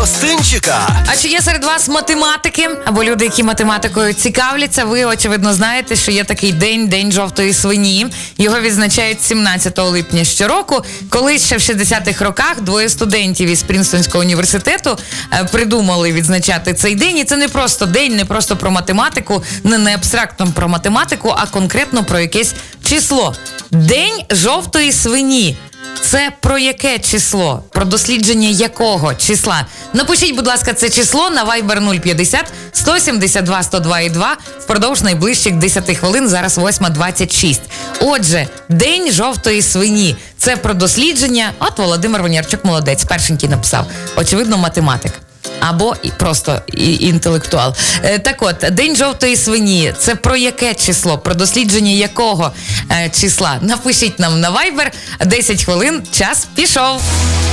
гостинчика. А чи є серед вас математики або люди, які математикою цікавляться? Ви, очевидно, знаєте, що є такий День жовтої свині. Його відзначають 17 липня щороку. Колись ще в 60-х роках двоє студентів із Принстонського університету придумали відзначати цей день. І це не просто день, не просто про математику, не абстрактно про математику, а конкретно про якесь число. День жовтої свині. Це про яке число? Про дослідження якого числа? Напишіть, будь ласка, це число на Viber 050 172 102,2 впродовж найближчих 10 хвилин, зараз 8:26. Отже, День жовтої свині. Це про дослідження. От Володимир Винярчук молодець, першенький написав. Очевидно, математик. Або просто інтелектуал. Так от, День жовтої свині. Це про яке число? Про дослідження якого числа? Напишіть нам на Viber. 10 хвилин, час пішов.